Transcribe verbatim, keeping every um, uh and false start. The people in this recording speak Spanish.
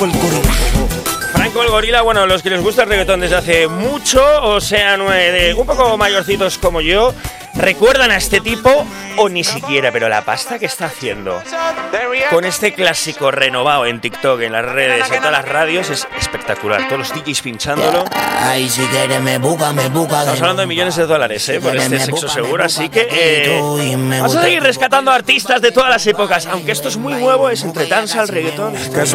Franco el Gorila. Franco el Gorila, bueno, los que les gusta el reggaetón desde hace mucho, o sean eh, un poco mayorcitos como yo, recuerdan a este tipo o ni siquiera, pero la pasta que está haciendo con este clásico renovado en TikTok, en las redes, en todas las radios, es espectacular. Todos los D Js pinchándolo. Ay, si quieres me busca, me busca. Estamos hablando de millones de dólares, ¿eh? Por este sexo seguro, así que eh, vamos a seguir rescatando artistas de todas las épocas, aunque esto es muy nuevo, es entre danza, el reggaetón.